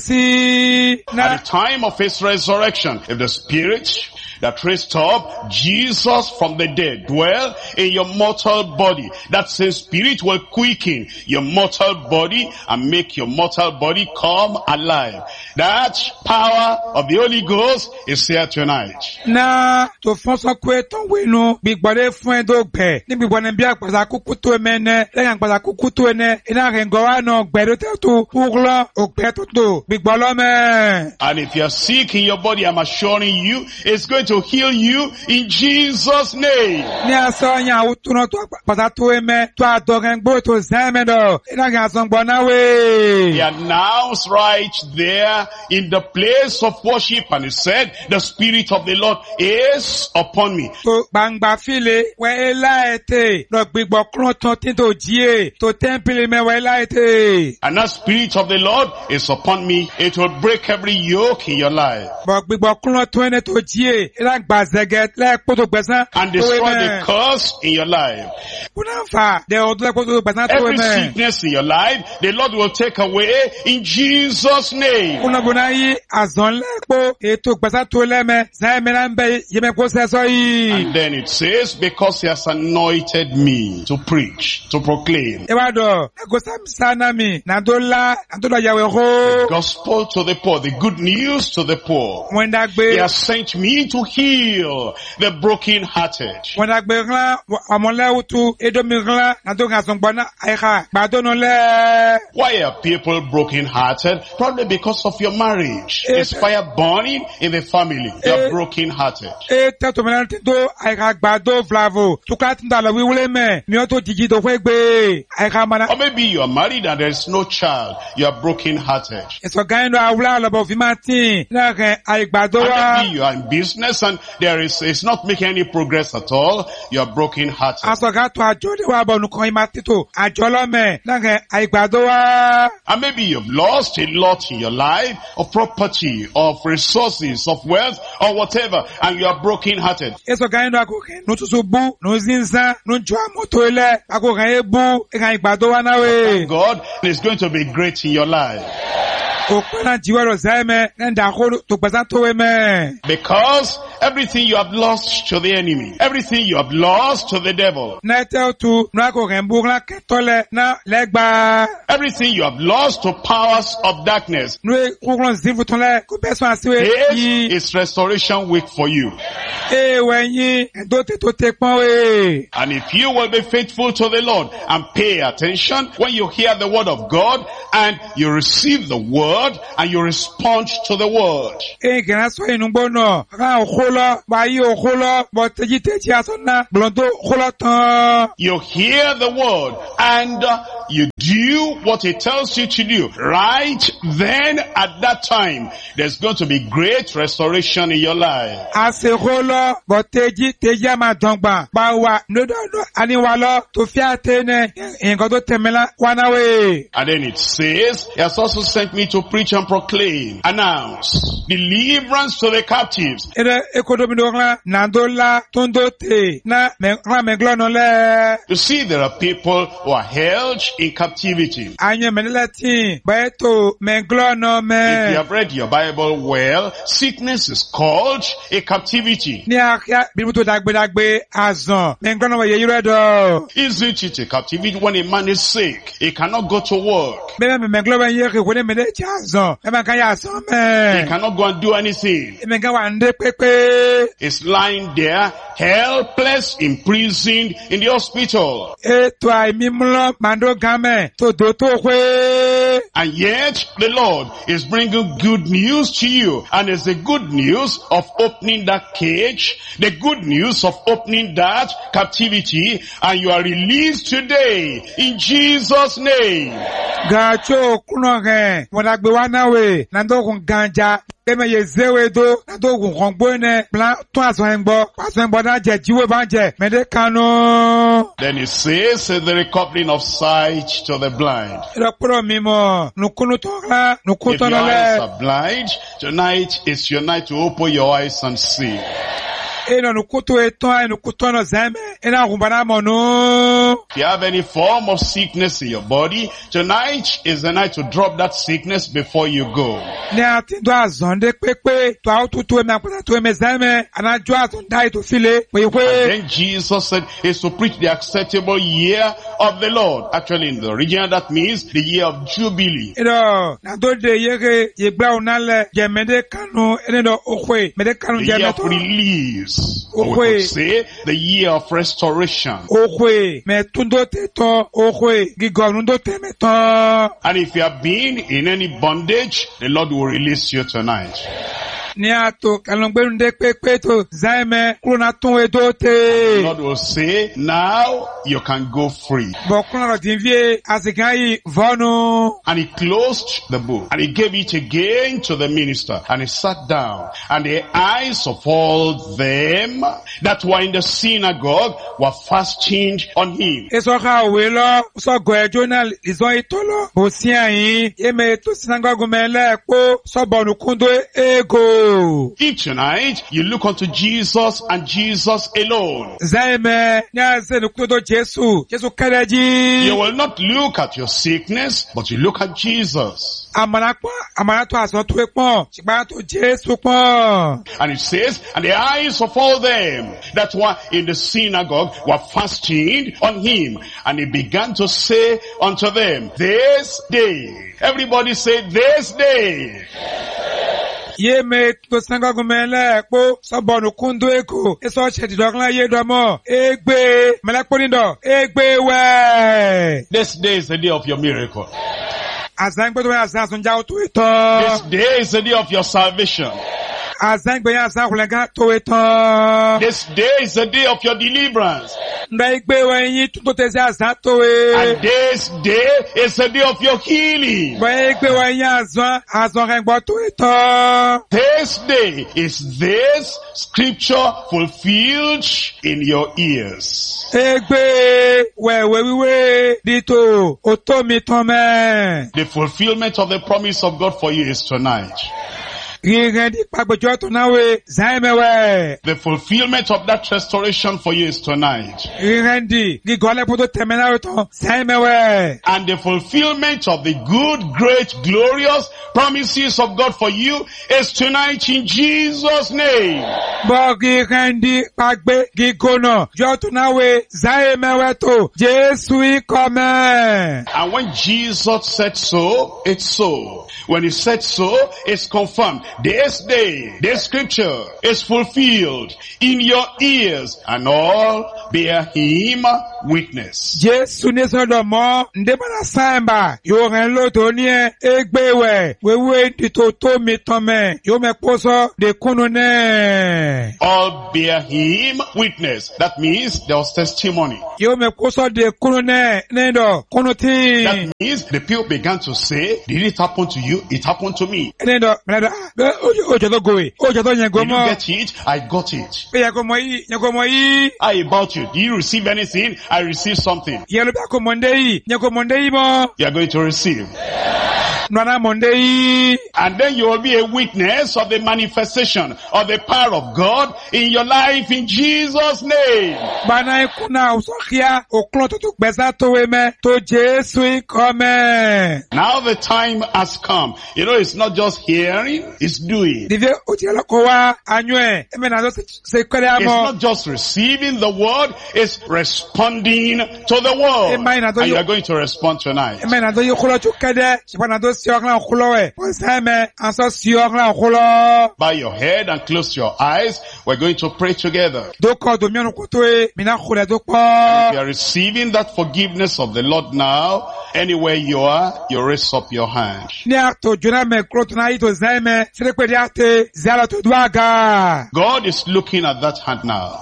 si. At Na, the time of his resurrection, if the Spirit that raised up Jesus from the dead dwell in your mortal body, that same Spirit will quicken your mortal body and make your mortal body come alive. That power of the Holy Ghost is here tonight. na, to fonso kwe ton wenu, gbigbo de fuen do gbe, ni gbigbo ne biya kpaza kukutu emene, leyan kpaza kukutu ene, ina rengo wa no gbedo te tu, uglo, okpe to, gbigbo lo me. And if you're sick in your body, I'm assuring you, it's going to heal you in Jesus' name. Ni aso nya utuno to kpaza to eme, to adorengbo to zeme do, ina gen asongbo na we. He announced right there in the place of worship, and he said, the Spirit of the Lord is upon me. To bangba file, we ela ete, lo gbigbo kloton tinto jie, to temple me we ela ete. And that Spirit of the Lord is upon me. It will break every yoke in your life Bo gbigbo kloton ene to jie, ila gba zeget, le kpoto gbesan, and to destroy eme. the curse in your life. Unanfa, de odo le kpoto gbesan to Every eme. sickness in your life, the Lord will take away in Jesus' name. Unabuna yi, azon le po, eto gbesan to leme, zeme na mbe, yeme ko seso yi. And then it says, because he has anointed me to preach, to proclaim Ewa do, ego sana mi, na dola yawe ho. gospel to the poor, the good news to the poor. Wenda He gbe, has sent me to heal the brokenhearted. wenda gbe glan, amole utu, edo mi glan, na do gason gbona, aika, gbado no le. Why are people brokenhearted? Probably because of your marriage. There's fire burning in the family. You're brokenhearted. E teto mena tinto, aika gbado vlavo, tuka tinta la wiwule me, mi oto jiji do kwegbe, aika mana. Or maybe you are married and there's no child. You are brokenhearted. Eso gaindo awula lobo fi matin, na ke, aika gbado And wa. maybe you are in business progress and it's not making any progress at all, you are broken hearted. And maybe you've lost a lot in your life, of property, of resources, of wealth, or whatever, and you are broken hearted. God is going to be great in your life. Because everything you have lost to the enemy, everything you have lost to the devil, everything you have lost to powers of darkness, this is restoration week for you. And if you will be faithful to the Lord and pay attention when you hear the word of God and you receive the word and you respond to the word, you hear the word and you do what it tells you to do, right then at that time, there's going to be great restoration in your life. And then it says, he has also sent me to preach and proclain, announce deliverance to the captives. You see, there are people who are held in captivity. If you have read your Bible well, sickness is called a captivity. Isn't it a captivity when a man is sick? He cannot go to work. He cannot go and do anything. He's lying there, helpless, imprisoned in the hospital. And yet, the Lord is bringing good news to you. And it's the good news of opening that cage, the good news of opening that captivity, and you are released today in Jesus' name. Then it says the recovering of sight to the blind. If your eyes are blind, tonight is your night to open your eyes and see. If you have any form of sickness in your body, tonight is the night to drop that sickness before you go. And then Jesus said is to preach the acceptable year of the Lord. Actually, in the original, that means the year of Jubilee. The year of release. Or we could say the year of restoration. And if you have been in any bondage, the Lord will release you tonight. The Lord will say, now you can go free. And he closed the book and he gave it again to the minister and he sat down, and the eyes of all them that were in the synagogue were fastened on him. Each night you look unto Jesus and Jesus alone. You will not look at your sickness, but you look at Jesus. And it says, and the eyes of all them that were in the synagogue were fastened on him. And he began to say unto them, this day. Everybody say, this day. This day is the day of your miracle. This day is the day of your salvation. azan gbe yan azan kulenga to etan. This day is the day of your deliverance. Nda igbe wa yin tuto tese azan to e. And this day is the day of your healing. Ba igbe wa yin azan rengbo to etan. This day is this scripture fulfilled in your ears. Egbe wewe dito otomi tome. The fulfillment of the promise of God for you is tonight. The fulfillment of that restoration for you is tonight. And the fulfillment of the good, great, glorious promises of God for you is tonight in Jesus' name. And when Jesus said so, it's so. When he said so, it's confirmed. This day, this scripture is fulfilled in your ears, and all bear him witness. Jesus ne sodo mo ndebara samba yo ren lo to ni egbewe wewe ditoto mi tome yo me poso de kunu ne. All bear him witness. That means there was testimony. Yo me poso de kunu ne nendo kunu ti. That means the people began to say, did it happen to you? It happened to me. Nendo did you get it? I got it. How about you? Do you receive anything? I received something. You are going to receive. And then you will be a witness of the manifestation of the power of God in your life in Jesus' name. Now the time has come. You know, it's not just hearing, it's doing. It's not just receiving the word, it's responding to the word. And you are going to respond tonight. Bow your head and close your eyes. We're going to pray together. If you are receiving that forgiveness of the Lord now, anywhere you are, you raise up your hand. God is looking at that hand now.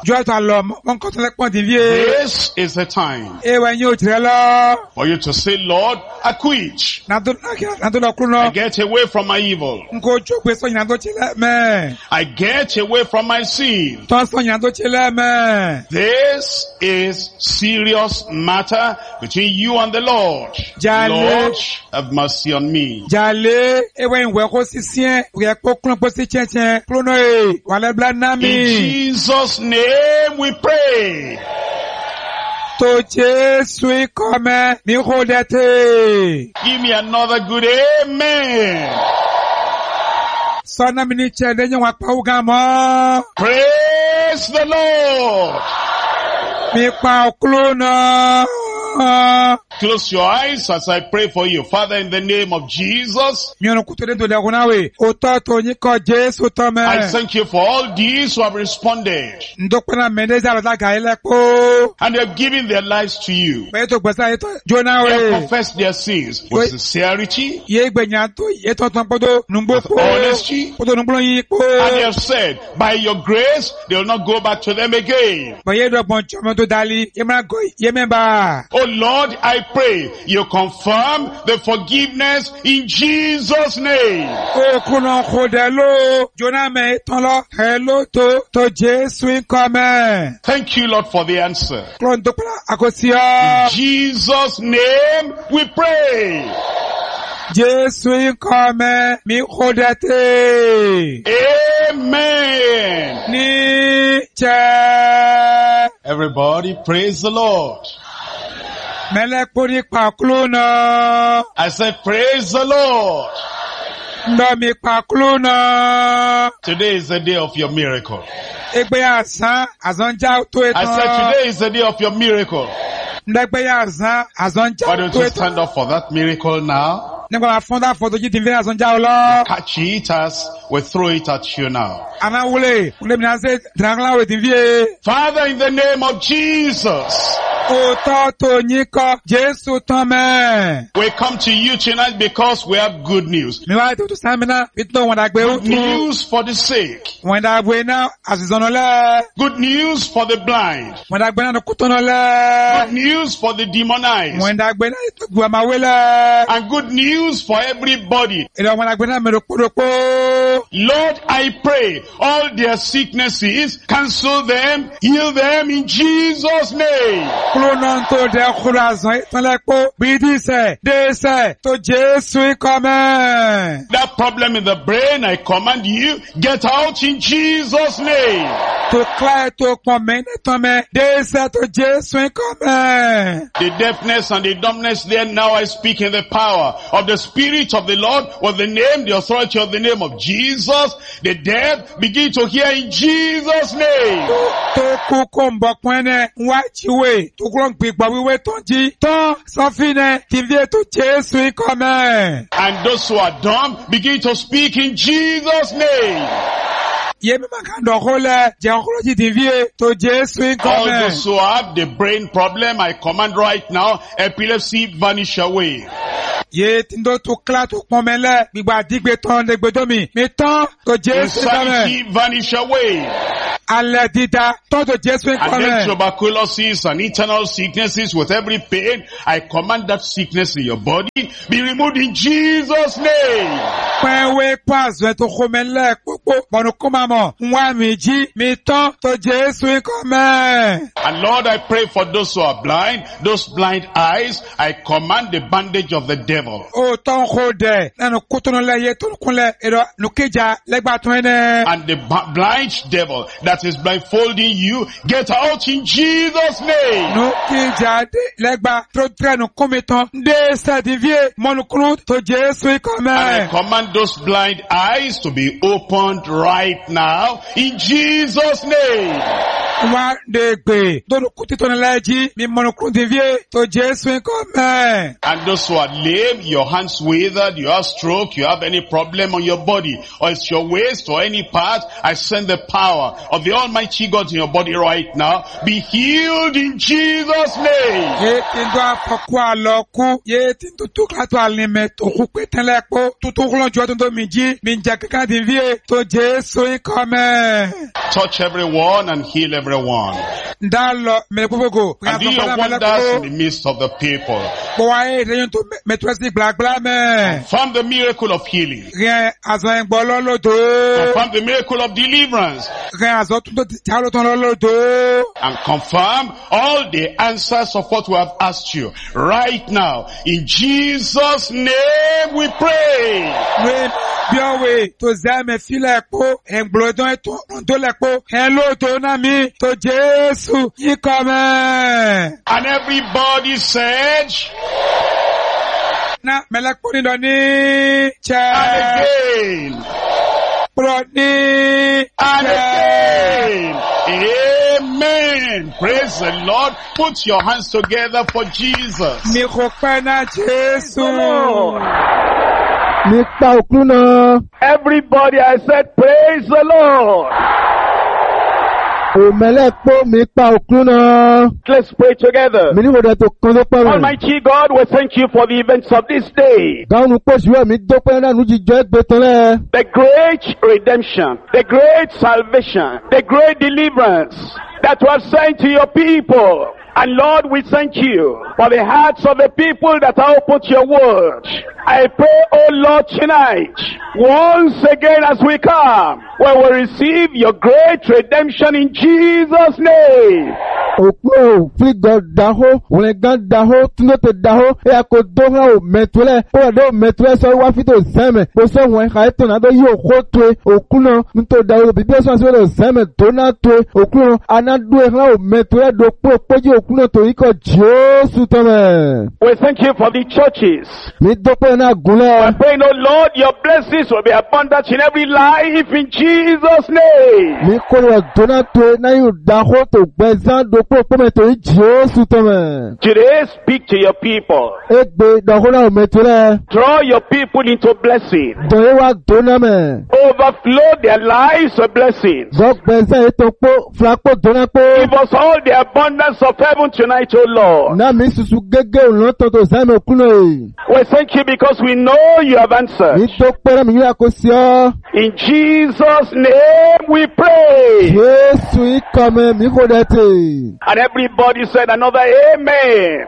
This is the time for you to say, Lord, I quit. I get away from my evil. I get away from my sin. This is serious matter between you and the Lord. Lord, have mercy on me. In Jesus' name we pray. Give me another good amen. Praise the Lord. Close your eyes as I pray for you. Father, in the name of Jesus, I thank you for all these who have responded and they have given their lives to you. They have confessed their sins with sincerity, with honesty, and they have said, by your grace, they will not go back to them again. Oh Lord, I pray you confirm the forgiveness in Jesus' name. Thank you, Lord, for the answer. In Jesus' name we pray. Amen. Everybody praise the Lord. I said, praise the Lord. Today is the day of your miracle. I said, today is the day of your miracle. Why don't you stand up for that miracle now? Catch it as we throw it at you now. Father, in the name of Jesus, òótọ́ tó yín kọ́ Jésù tán mẹ́. We come to you tonight because we have good news. Mi wá tuntun sámínà nítorí wọn dàgbé ó Good tún. news for the sick. Wọn dàgbé náà àṣìṣọ́nà lẹ́. Good news for the blind. Wọn dàgbé náà kútọ́nà lẹ́. Good news for the demonized. Wọn dàgbé náà ìtọ́jú àmàwé lẹ́. And good news for everybody. Ìlọ wọn dàgbé náà mẹ́rọ̀pọ̀rọ̀pọ̀. Lord, I pray all their sicknesses, cancel them, heal them in Jesus' name. Kúrò náà tó dẹ kúrò àzán ìtọ́lẹ́pọ̀ bídíṣẹ̀ dẹ́ṣẹ̀ tó Jésù ikọ̀ mẹ́. That problem in the brain, I command you, get out in Jesus' name. Tó kílẹ̀ tó pọ̀ mẹ́nẹ́tọ́ mẹ́ dẹ́ṣẹ̀ tó Jésù ikọ̀ mẹ́. The deafness and the dumbness there, now I speak in the power of the Spirit of the Lord, with the name, the authority of the name of Jesus. The deaf begin to hear in Jesus' name. Tó kú kó ń bọ̀ pẹ́ẹ́nẹ́ wá jíwé tó kúrò ń gbígbọ́ wíwé tó ń jí tán sọ́fínẹ́ tìbí ètò Jésù ikọ̀ mẹ́. And those who are dumb begin to speak in Jesus' name. Yé mi máa kàn dọ̀kọ́ lẹ̀ jẹ́ ọkùnrin jí tìbí ètò Jésù ikọ̀ All mẹ́. those who have the brain problem, I command right now, epilepsy vanish away. Yé tí ń tó tó kílá tó pọ́n mẹ́lẹ̀ gbígbà dígbé tán lè gbẹdọ́ mi tán tó Jésù ikọ̀ mẹ́. Insanity vanish away. Alẹ́ dídá tán tó Jésù ikọ̀ And then mẹ́. tuberculosis and internal sicknesses with every pain, I command that sickness in your body be removed in Jesus' name. Pẹ́wé pàṣẹ tó kó mẹ́lẹ̀ pópó bọ̀nù kó máa mọ̀ wá mi jí mi tán tó Jésù ikọ̀ mẹ́. And Lord, I pray for those who are blind, those blind eyes, I command the bandage of the devil. Ó tán kó dẹ̀ lẹ́nu kútúnú lẹ́yẹ tó kúnlẹ̀ èrò nùkéjà lẹ́gbàá tún ẹnẹ́. And the blind devil that is blindfolding you, get out in Jesus' name. Nùkéjà lẹ́gbàá tó tẹ̀nu kúmi tán dé sẹ́dífíè mọ́nukúrú tó Jésù ikọ̀ And I mẹ́. command those blind eyes to be opened right now in Jesus' name. Wá dé gbè tó kútí tó nílẹ̀ jí mi mọ́nukúrú tìfíè tó Jésù ikọ̀ mẹ́. And those who are lame, your hands withered, you have stroke, you have any problem on your body, or it's your waist or any part, I send the power of the Almighty God in your body right now. Be healed in Jesus' name. Yé tí ń tó afọ́kú àlọ́kú, yé tí ń tó tó kátó àlìmẹ̀ tó kú pé tẹ́lẹ̀ pọ́, tó tó kúrò jọ tó tó mi jí, mi jẹ́ kíkà tìfíè tó Jésù ikọ̀ mẹ́. Touch everyone and heal everyone. Ndá lọ mẹ́lẹ́kúfógò. And do your wonders in the midst of the people. Bọ̀wá ìrẹ́yìn tó mẹ́tọ́sí gbàgbà mẹ́. Confirm the miracle of healing. Rẹ̀ àzọ ẹ̀gbọ́ lọ́lọ́dọ̀. Confirm the miracle of deliverance. Rẹ̀ àzọ tó ti tí àlọ́ tán lọ́lọ́dọ̀. And confirm all the answers of what we have asked you right now. In Jesus' name we pray. Rẹ̀ bí ọ̀wẹ̀ tó zẹ́mẹ̀ fílẹ̀ pọ̀ ẹ̀gbọ́dọ̀ tó lẹ̀ pọ̀ ẹ̀ lóòótọ́ náà mi tó Jésù ikọ̀ mẹ́. And everybody said, Na mẹ́lẹ́kùn nílọ ní and chẹ́. again, Pọ̀ ní and chẹ́. again. Amen. Praise the Lord. Put your hands together for Jesus. Mi kò pẹ́ náà Jésù. Nípa òkú náà. Everybody, I said, praise the Lord. Òmẹ́lẹ́pọ̀ mi pa òkú náà. Let's pray together. Mi ní ìwòdà tó kan ló pẹ̀rẹ̀. Almighty God, we thank you for the events of this day. Gáwọn pòṣùwẹ̀ mi dọ́pẹ́ náà ní jíjọ ẹgbẹ́ tán lẹ́. The great redemption, the great salvation, the great deliverance that was sent to your people. And Lord, we thank you for the hearts of the people that are open to your word. I pray, oh Lord, tonight, once again as we come, we will receive your great redemption in Jesus' name. Òkú ò fi gọ̀ dáhó, wòlẹ̀ gan dáhó, túnú tó dáhó, ẹ̀yà kò dóhá ò mẹ́túlẹ̀, ó wà dé ò mẹ́túlẹ̀ sọ wá fi tó sẹ́mẹ̀, kò sọ wọn ẹ̀ka ètò náà tó yí òkú tó e, òkú náà, ní tó dáhó, bíbí ẹ̀sọ́ àti wẹ́lẹ̀ sẹ́mẹ̀ tó náà tó e, òkú náà, anádó ẹ̀ka ò mẹ́túlẹ̀ dó pé péjì òkú náà tó yí kọ̀ Jésù tọ́mẹ̀. We thank you for the churches. Mi dọ́pẹ́ náà gúnlẹ̀. I pray, oh Lord, your blessings will be abundant in every life in Jesus' name. Mi kórè ọ̀dọ́ náà tó e, náà yóò dáhó tó gbẹ̀zán dó pé pé mẹ́tò yí Jésù tọ́mẹ̀. Today, speak to your people. Egbe dáhó náà ò mẹ́túlẹ̀. Draw your people into blessing. Dọ̀yẹ́ wá dóná mẹ́. Overflow their lives with blessings. Gbẹ̀zán ètò pé flakpó dóná pé. Give us all the abundance of 7 tonight, O Lord. Na mi susu gẹ́gẹ́ òlọ́tọ̀ tó zẹ́mi òkúnà yìí. We thank you because we know you have answered. Mi tó pẹ́rẹ́ mi yóò kó sí ọ́. In Jesus' name we pray. Jésù ikọ̀ mi mi kò dẹ̀ tè. And everybody said another amen.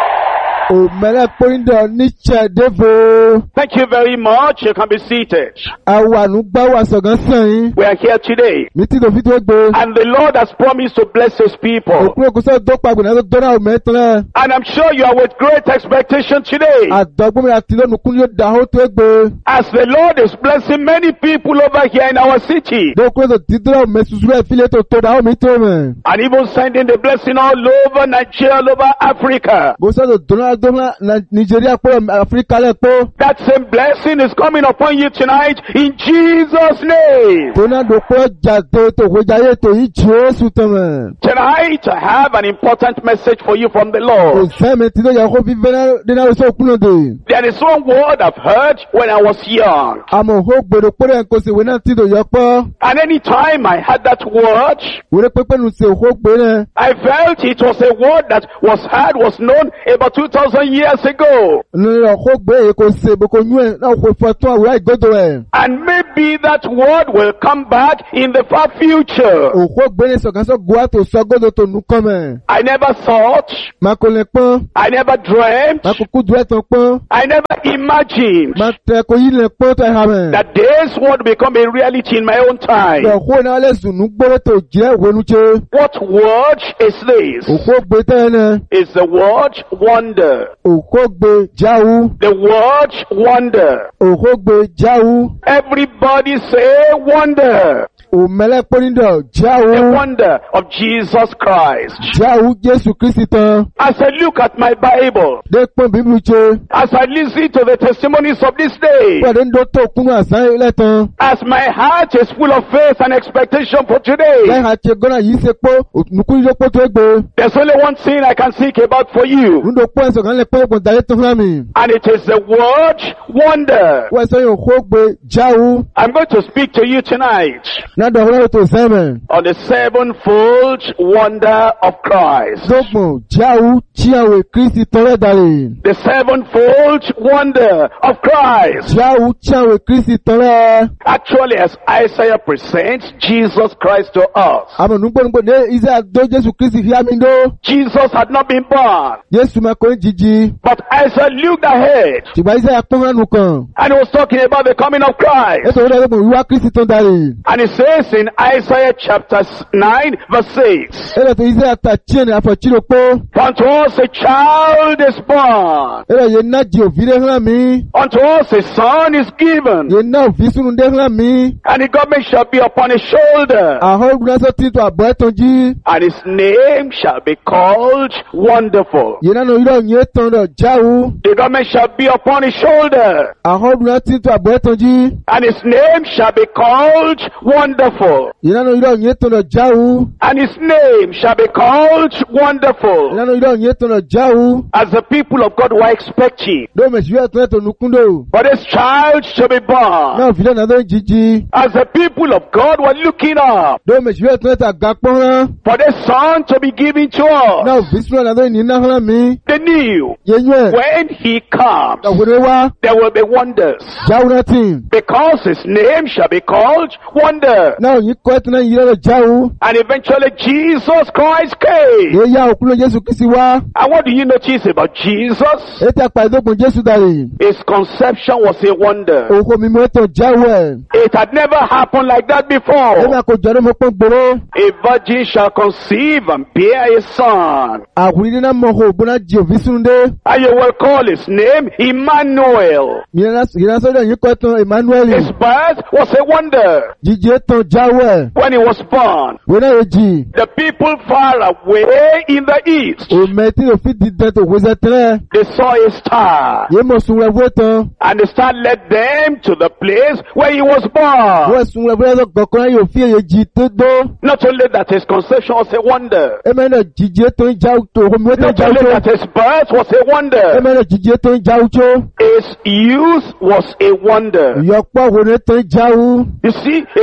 Òmẹ́lẹ̀ pọ́ńdọ̀ níṣẹ́ dévo. Thank you very much. You can be seated. Àwànú gbá wà sọ̀gán sàn. We are here today. Mi ti dò fi tó gbé. And the Lord has promised to bless his people. Òkúrò kò sọ dọ́pọ̀ àgbẹ̀nà tó dọ́nà òmẹ́tàn. And I'm sure you are with great expectation today. Àdọ́gbọ́n mi àti lónìí kún yóò dà ó tó gbé. As the Lord is blessing many people over here in our city. Dókúrò tó dídúrà òmẹ́sùsù rẹ̀ fílẹ̀ tó tó dà ó mi tó mẹ́. And even sending the blessing all over Nigeria, all over Africa. Kò sọ tó dọ́nà Nigeria pọ̀ Áfíríkà lẹ̀ pọ̀. That same blessing is coming upon you tonight in Jesus' name. Tóná dòkúrò jáde tó kọjáyé tó yí Jésù tó mẹ́. Tonight I have an important message for you from the Kò Lord. sẹ́mi tí tó yẹ kó fífẹ́ dínà sọ òkúnà dè. There is one word I've heard when I was young. Àmọ̀ ó gbèrò pẹ́rẹ́ kò sì wé náà tí tó yẹ pọ̀. And any time I heard that word, Wèrè pẹ́pẹ́ nu ṣe òkú gbèrè. I felt it was a word that was heard, was known about 2,000 years ago. Nínú ọkọ̀ gbèrè kò ṣe bó kò nyú ẹ̀ náà kò fọ́ tún àwòrán ìgbọ́dọ̀ ẹ̀. And maybe that word will come back in the far future. Òkú gbèrè sọ̀gánsọ̀ gùwà tó sọ gbọ́dọ̀ tó nù kọ́ mẹ́. I never thought, Má kò lè pọ́n. I never dreamt, Má kò kú dùrẹ́ tán pọ́n. I never imagined Má tẹ kò yí lè pọ́n tó ẹ̀ hà mẹ́. that this word become a reality in my own time. Lọ̀kú náà lè sùn nù gbọ́dọ̀ tó jẹ́ ìwénu ṣe. What word is this? Òkú gbé tẹ́lẹ̀ náà. Is the word wonder. Òkú gbé jáwú. The word wonder. Òkú gbé jáwú. Everybody say wonder. Òmẹ́lẹ̀ pọ́nidọ̀ The jáwú. wonder of Jesus Christ. Jáwú Jésù Kristi tán. As I look at my Bible, Dé pọ́n bíbélì ṣe. as I listen to the testimonies of this day, Pọ̀dé ń dó tó kúnnú àṣà ilẹ̀ tán. as my heart is full of faith and expectation for today, Lẹ́yìn àti gọ́nà yìí ṣe pọ́, òtùnúkú yóò pọ́ tó gbé. there's only one thing I can think about for you, Nínú pọ́ ẹ̀sọ̀ kan lè pọ́ ẹ̀gbọ̀n dáyé tó fúnra mi. and it is the word wonder. Wọ́n ẹ̀sọ́ yóò kó gbé jáwú. I'm going to speak to you tonight Nádọ̀ ọ̀rọ̀ tó sẹ́mẹ̀. on the sevenfold wonder of Christ. Dógbọ̀n jáwú tí àwẹ̀ Kristi tọrẹ dàlẹ̀. The sevenfold wonder of Christ. Jáwú tí àwẹ̀ Kristi tọrẹ. Actually, as Isaiah presents Jesus Christ to us, Àmọ̀ nùgbọ́nùgbọ́n ní Iṣẹ́ àdó Jésù Kristi fi àmì dó. Jesus had not been born, Jésù máa kọ́ jíjí. but Isaiah looked ahead Ṣùgbọ́n Iṣẹ́ àpọ́nránù kan. and he was talking about the coming of Christ. Ètò ìwé ẹgbẹ̀rún wíwá Kristi tó dàlẹ̀. And it says in Isaiah chapter 9 verse 6, Ètò Iṣẹ́ àtàchíẹ̀nì àfọ̀chílò pọ́. unto us a child is born, Ètò yẹn náà jì òfin dé hàn mí. unto us a son is given, Yẹn náà òfin súnú dé hàn mí. and the government shall be upon his shoulder, Àhọ́ ìgbìnàṣọ́ tí tó àbọ̀ ẹ̀tàn jí. and his name shall be called Wonderful. Yẹn náà ìrọ̀ yẹn tán rọ̀ jáwú. The government shall be upon his shoulder, Àhọ́ ìgbìnàṣọ́ tí tó àbọ̀ ẹ̀tàn jí. and his name shall be called Wonderful. Yẹn náà ìrọ̀ yẹn tán rọ̀ jáwú. And his name shall be called Wonderful. Yẹn náà ìrọ̀ yẹn tán rọ̀ jáwú. As the people of God were expecting Dómẹ̀sì yóò tán ẹ̀tàn nùkúndò. for this child to be born. Náà òfin náà ló ń jíjí. As the people of God were looking up Dómẹ̀sì yóò tán ẹ̀tàn àga pọ́nrán. for this son to be given to Náà us, òfin súnú náà ló ń ní náà hàn mí. they knew Yẹn yẹn. when he comes, Òwúrẹ́ wá. there will be wonders. Jáwú náà tì. Because his name shall be called Wonder. Náà òyìn kọ́ ẹ̀tàn náà yìí lọ́rọ̀ jáwú. And eventually Jesus Christ came. Yẹn yá òkú ló Jésù Kristi wá. And what do you notice about Jesus? Ètò àpàdédógún Jésù dàrí. His conception was a wonder. Òkú mi mọ́ ẹ̀tàn jáwú ẹ̀. It had never happened like that Èmi before. àkójọ ọdún mọ́ pọ́n gbòòrò. A virgin shall conceive and bear a son, Àkùnrin náà mọ̀ hó bọ́nà jì òfin súnú dé. and you will call his name Emmanuel. Ìrìnàṣọ́dọ̀ yìí kọ́ ẹ̀tàn Emmanuel. His birth was a wonder. Jíjí ẹ̀tàn jáwú ẹ̀. When he was born, Wọ́n náà yóò jì. the people far away in the east, Òmẹ tí òfin dídán tó wọ́sẹ̀ tẹ́lẹ̀. they saw a star, Yé mọ̀ sun ẹ̀fọ́ ẹ̀tàn. and the star led them to the place where he was born. Wọ́n sun ẹ̀fọ́ ẹ̀tàn kọ̀ọ̀kan yóò fi èyí jì tó dó. Not only that his conception was a wonder, Ẹ̀mẹ́ náà jíjí ẹ̀tàn jáwú tó. Òmẹ ẹ̀tàn not jáwú only tó. that his birth was a wonder, Ẹ̀mẹ́ náà jíjí ẹ̀tàn jáwú tó. his youth was a wonder. Ìyọ̀pọ̀ òun ẹ̀tàn jáwú. You see, his parents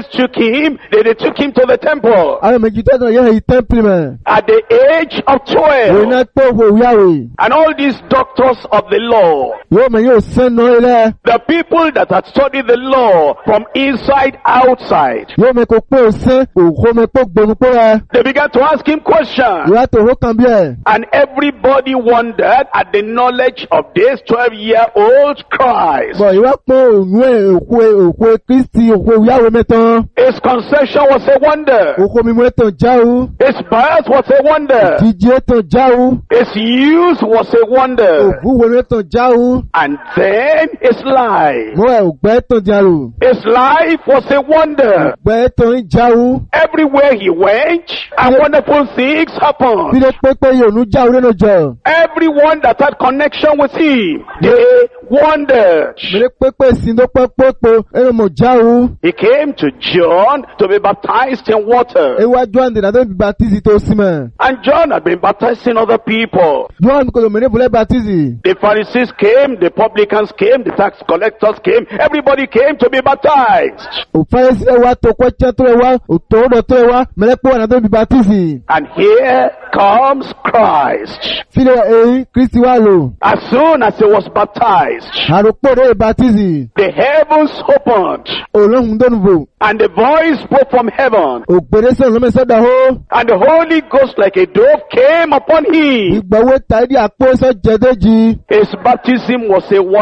boys took him, they took him to the temple. Àwọn méjì tó tàn yẹ́ èyí tẹ́ḿpìlì mẹ́. At the age of Òun 12. náà pé òfò wíyàwó. And all these doctors of the law, Yóò mẹ́ yóò sẹ́nu ilẹ̀. the people that had studied the law from inside outside, Yóò mẹ́ kó pé òsín, òkú mẹ́ pé gbòmù pé rẹ̀. they began to ask him questions. Ìwà tó hó kan bí ẹ̀. And everybody wondered at the knowledge of this 12-year-old Christ. Bọ̀ ìwà pé òun òkú Kristi òkú wíyàwó mẹ́tàn. His conception was a wonder. Òkú mímú ẹ̀tàn jáwó. His birth was a wonder. Jíjí ẹ̀tàn jáwó. His use was a wonder. Òkú wẹ̀rẹ̀ ẹ̀tàn jáwó. And then his life. Mọ́ ẹ̀ ògbẹ́ ẹ̀tàn jàrò. His life was a wonder. Ògbẹ́ ẹ̀tàn jáwó. Everywhere he went, and wonderful things Bí happened. lè pépé yòónú jáwó nínú jọ. Everyone that had connection with him, they wondered. Mẹ́lẹ́ pépé sí ló pẹ́ pépé ẹ̀rọ mọ̀ jáwó. He came to John to be baptized in water. Ewájú àǹdè náà tó ń bí baptisi tó sí mẹ́. And John had been baptizing other people. John kò lè mẹ́lẹ́ bọ̀lẹ́ baptisi. The Pharisees came, the publicans came, the tax collectors came, everybody came to be baptized. Òfáyé sí ẹwà tó kọ́ tiẹ́ tó ẹwà, òtò ọ̀dọ̀ tó ẹwà, mẹ́lẹ́ pé wà náà tó ń bí baptisi. And here comes Christ. Fílẹ̀ èyí Kristi wà lò. As soon as he was baptized, Àròpọ̀ rẹ̀ baptisi. the heavens opened, Olóhùn dónúbò. and the voice spoke from heaven, Ògbèrè sọ̀rọ̀ lọ́mẹ́sọ̀dà hó. and the Holy Ghost like a dove came upon him. Ìgbàwé tàbí àpò sọ jẹ́dẹ́jì. His baptism was a